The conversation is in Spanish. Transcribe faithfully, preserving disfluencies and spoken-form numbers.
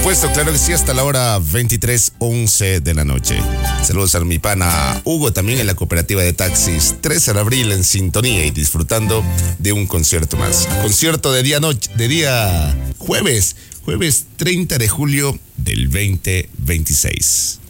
supuesto, claro que sí, hasta la hora veintitrés once de la noche. Saludos a mi pana Hugo, también en la cooperativa de taxis trece de abril en sintonía y disfrutando de un concierto más. Concierto de día noche, de día jueves, jueves treinta de julio del veinte veintiséis.